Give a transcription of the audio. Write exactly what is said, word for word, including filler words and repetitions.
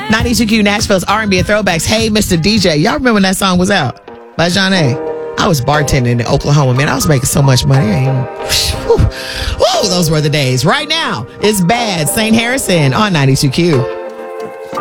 ninety-two Q Nashville's R and B and throwbacks. Hey, Mister D J. Y'all remember when that song was out? By Johnny. I was bartending in Oklahoma, man. I was making so much money. I ain't, whew, whew, those were the days. Right now, it's Bad Saint Harrison on ninety-two Q.